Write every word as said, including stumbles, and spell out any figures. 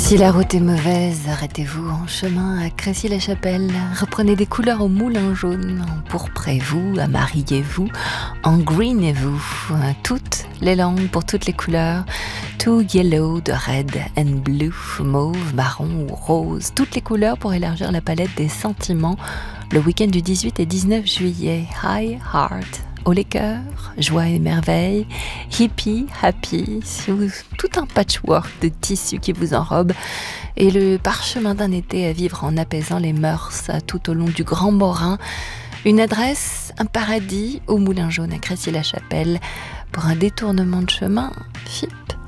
Si la route est mauvaise, arrêtez-vous en chemin à Crécy-la-Chapelle. Reprenez des couleurs au moulin jaune, empourprez-vous, amariez-vous, engrenez-vous. Toutes les langues pour toutes les couleurs. Tout yellow, de red and blue, mauve, marron ou rose. Toutes les couleurs pour élargir la palette des sentiments. Le week-end du dix-huit et dix-neuf juillet. High Heart. Haut les cœurs, joie et merveille, hippie, happy, tout un patchwork de tissus qui vous enrobe et le parchemin d'un été à vivre en apaisant les mœurs tout au long du Grand Morin. Une adresse, un paradis au Moulin Jaune à Crécy-la-Chapelle pour un détournement de chemin, F I P.